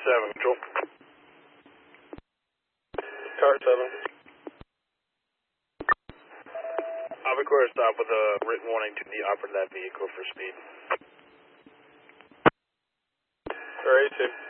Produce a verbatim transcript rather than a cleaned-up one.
seven, control. Car seven. I'll record a stop with a written warning to the operator of that vehicle for speed. Car eight two.